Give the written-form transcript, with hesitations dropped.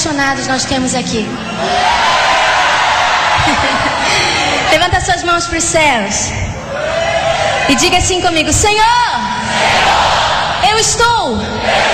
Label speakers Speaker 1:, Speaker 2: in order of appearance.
Speaker 1: apaixonados nós temos aqui? Levanta suas mãos para os céus e diga assim comigo: Senhor, eu estou